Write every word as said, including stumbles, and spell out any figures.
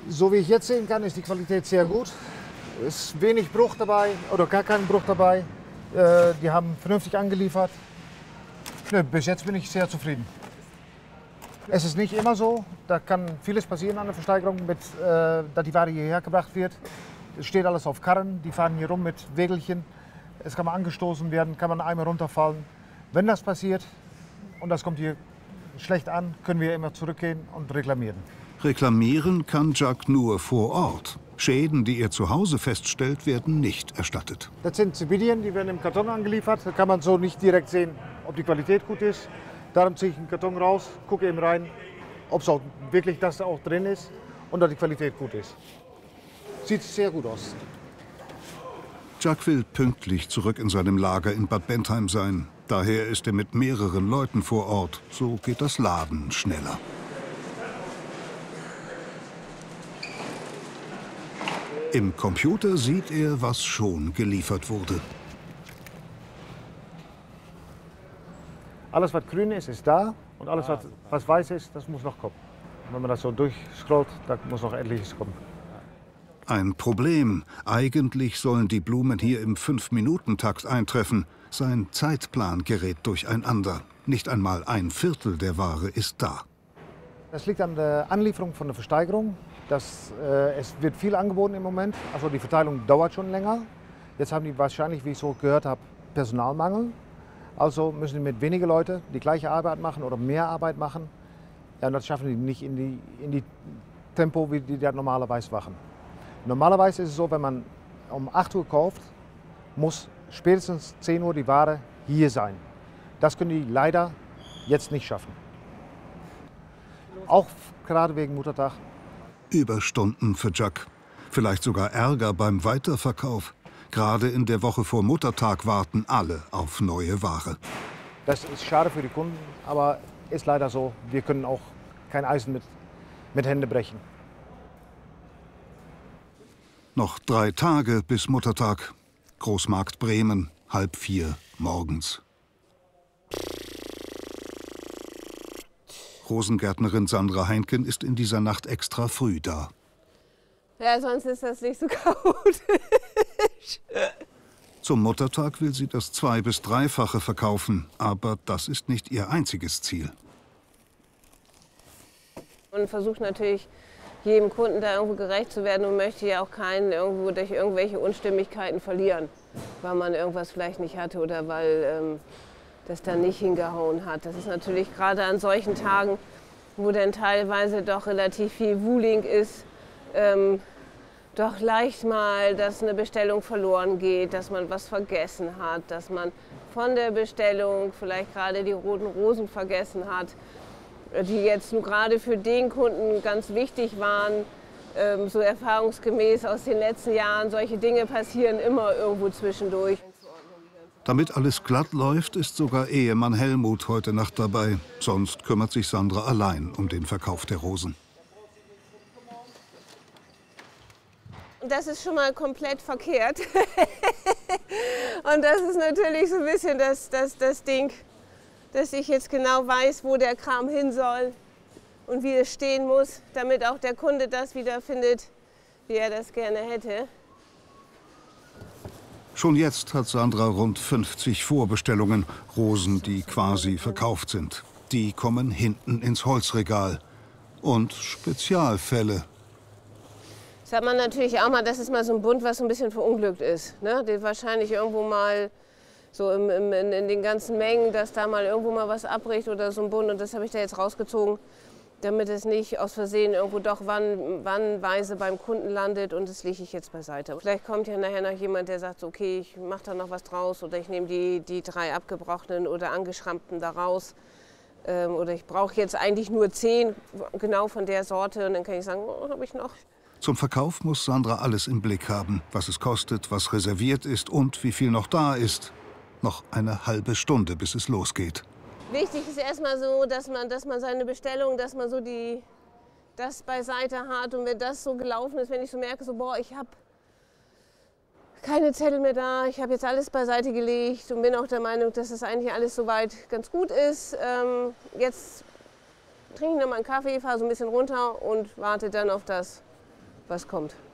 So wie ich jetzt sehen kann, ist die Qualität sehr gut. Es ist wenig Bruch dabei oder gar kein Bruch dabei. Äh, die haben vernünftig angeliefert. Nö, bis jetzt bin ich sehr zufrieden. Es ist nicht immer so, da kann vieles passieren an der Versteigerung, mit, äh, dass die Ware hierher gebracht wird. Es steht alles auf Karren, die fahren hier rum mit Wägelchen. Es kann mal angestoßen werden, kann man einmal runterfallen. Wenn das passiert und das kommt hier schlecht an, können wir immer zurückgehen und reklamieren. Reklamieren kann Jack nur vor Ort. Schäden, die er zu Hause feststellt, werden nicht erstattet. Das sind Zibilien, die werden im Karton angeliefert. Da kann man so nicht direkt sehen, ob die Qualität gut ist. Darum ziehe ich einen Karton raus, gucke eben rein, ob es auch wirklich das auch drin ist und dass die Qualität gut ist. Sieht sehr gut aus. Jack will pünktlich zurück in seinem Lager in Bad Bentheim sein. Daher ist er mit mehreren Leuten vor Ort. So geht das Laden schneller. Im Computer sieht er, was schon geliefert wurde. Alles, was grün ist, ist da und alles, was, was weiß ist, das muss noch kommen. Und wenn man das so durchscrollt, da muss noch etliches kommen. Ein Problem. Eigentlich sollen die Blumen hier im fünf-Minuten-Takt eintreffen. Sein Zeitplan gerät durcheinander. Nicht einmal ein Viertel der Ware ist da. Das liegt an der Anlieferung von der Versteigerung. Das, äh, es wird viel angeboten im Moment. Also die Verteilung dauert schon länger. Jetzt haben die wahrscheinlich, wie ich so gehört habe, Personalmangel. Also müssen die mit weniger Leuten die gleiche Arbeit machen oder mehr Arbeit machen. Ja, und das schaffen die nicht in die, in die Tempo, wie die das normalerweise machen. Normalerweise ist es so, wenn man um acht Uhr kauft, muss spätestens zehn Uhr die Ware hier sein. Das können die leider jetzt nicht schaffen. Auch gerade wegen Muttertag. Überstunden für Jack. Vielleicht sogar Ärger beim Weiterverkauf. Gerade in der Woche vor Muttertag warten alle auf neue Ware. Das ist schade für die Kunden, aber ist leider so. Wir können auch kein Eisen mit, mit Händen brechen. Noch drei Tage bis Muttertag. Großmarkt Bremen, halb vier morgens. Rosengärtnerin Sandra Heinken ist in dieser Nacht extra früh da. Ja, sonst ist das nicht so chaotisch. Zum Muttertag will sie das Zwei- bis Dreifache verkaufen, aber das ist nicht ihr einziges Ziel. Und versucht natürlich, jedem Kunden da irgendwo gerecht zu werden und möchte ja auch keinen irgendwo durch irgendwelche Unstimmigkeiten verlieren, weil man irgendwas vielleicht nicht hatte oder weil ähm, das dann nicht hingehauen hat. Das ist natürlich gerade an solchen Tagen, wo dann teilweise doch relativ viel Wuling ist, ähm, doch leicht mal, dass eine Bestellung verloren geht, dass man was vergessen hat, dass man von der Bestellung vielleicht gerade die roten Rosen vergessen hat, die jetzt nur gerade für den Kunden ganz wichtig waren. Ähm, so erfahrungsgemäß aus den letzten Jahren, solche Dinge passieren immer irgendwo zwischendurch. Damit alles glatt läuft, ist sogar Ehemann Helmut heute Nacht dabei. Sonst kümmert sich Sandra allein um den Verkauf der Rosen. Das ist schon mal komplett verkehrt. Und das ist natürlich so ein bisschen das, das, das Ding, dass ich jetzt genau weiß, wo der Kram hin soll und wie es stehen muss, damit auch der Kunde das wiederfindet, wie er das gerne hätte. Schon jetzt hat Sandra rund fünfzig Vorbestellungen, Rosen, die quasi verkauft sind. Die kommen hinten ins Holzregal. Und Spezialfälle. Das hat man natürlich auch mal, das ist mal so ein Bund, was so ein bisschen verunglückt ist. Ne? Den wahrscheinlich irgendwo mal so im, im, in, in den ganzen Mengen, dass da mal irgendwo mal was abbricht oder so ein Bund. Und das habe ich da jetzt rausgezogen, damit es nicht aus Versehen irgendwo doch wann, wannweise beim Kunden landet. Und das lege ich jetzt beiseite. Vielleicht kommt ja nachher noch jemand, der sagt, okay, ich mache da noch was draus oder ich nehme die, die drei abgebrochenen oder angeschrammten da raus. Ähm, oder ich brauche jetzt eigentlich nur zehn genau von der Sorte und dann kann ich sagen, oh, habe ich noch. Zum Verkauf muss Sandra alles im Blick haben, was es kostet, was reserviert ist und wie viel noch da ist. Noch eine halbe Stunde, bis es losgeht. Wichtig ist erstmal so, dass man, dass man seine Bestellung, dass man so die, das beiseite hat. Und wenn das so gelaufen ist, wenn ich so merke, so, boah, ich habe keine Zettel mehr da, ich habe jetzt alles beiseite gelegt und bin auch der Meinung, dass das eigentlich alles soweit ganz gut ist. Ähm, jetzt trinke ich noch mal einen Kaffee, fahre so ein bisschen runter und warte dann auf das was kommt.